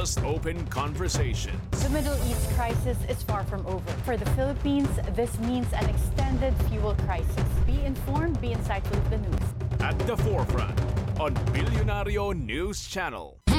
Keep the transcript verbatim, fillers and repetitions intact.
just open conversation. The Middle East crisis is far from over. For the Philippines, this means an extended fuel crisis. Be informed, be insightful of the news. At the forefront on Bilyonaryo News Channel.